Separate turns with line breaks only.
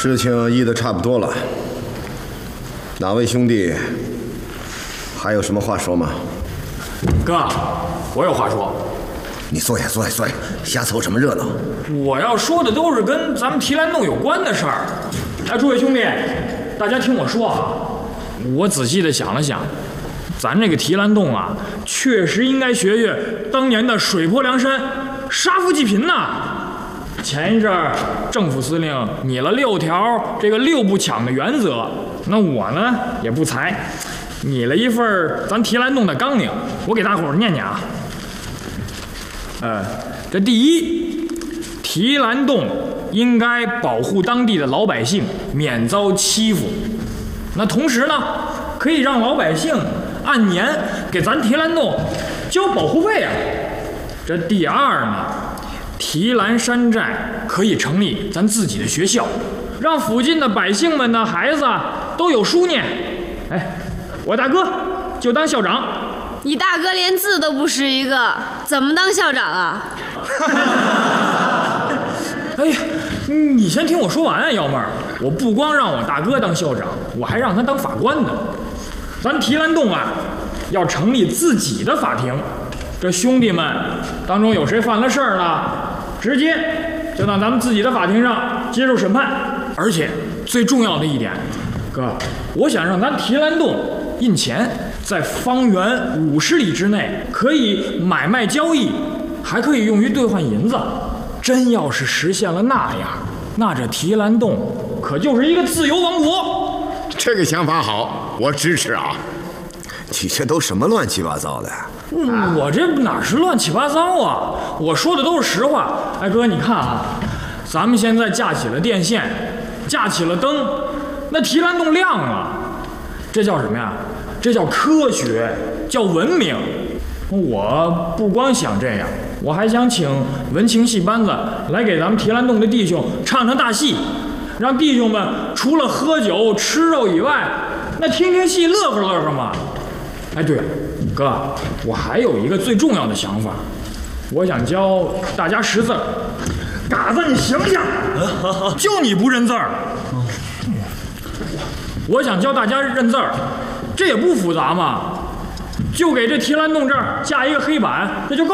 事情议得差不多了，哪位兄弟还有什么话说吗？
哥，我有话说。
你坐下，坐下，坐下，瞎凑什么热闹？
我要说的都是跟咱们提篮洞有关的事儿。哎，诸位兄弟，大家听我说啊，我仔细的想了想，咱这个提篮洞啊，确实应该学学当年的水泊梁山，杀富济贫呐。前一阵儿，政府司令拟了6条这个6不抢的原则，那我呢也不才，拟了一份咱提篮洞的纲领，我给大伙儿念念啊。这第一，提篮洞应该保护当地的老百姓免遭欺负。那同时呢，可以让老百姓按年给咱提篮洞交保护费啊。这第二呢，提篮山寨可以成立咱自己的学校，让附近的百姓们的孩子都有书念。哎，我大哥就当校长。
你大哥连字都不识一个，怎么当校长啊？
哎呀，你先听我说完啊，幺妹儿。我不光让我大哥当校长，我还让他当法官呢。咱提篮洞啊，要成立自己的法庭。这兄弟们当中有谁犯了事儿了，直接就到咱们自己的法庭上接受审判。而且最重要的一点，哥，我想让咱提篮洞印钱。在方圆50里之内可以买卖交易，还可以用于兑换银子。真要是实现了那样，那这提篮洞可就是一个自由王国。
这个想法好，我支持啊！
你这都什么乱七八糟的？
我这哪是乱七八糟啊？我说的都是实话。哎哥，你看啊，咱们现在架起了电线，架起了灯，那提篮洞亮了，这叫什么呀？这叫科学，叫文明。我不光想这样，我还想请文情戏班子来给咱们提篮洞的弟兄唱唱大戏，让弟兄们除了喝酒吃肉以外，那听听戏乐呵乐呵嘛。哎，对了，哥，我还有一个最重要的想法，我想教大家识字儿。嘎子，你醒醒！就你不认字儿。我想教大家认字儿。这也不复杂嘛，就给这提篮洞这儿架一个黑板，这就够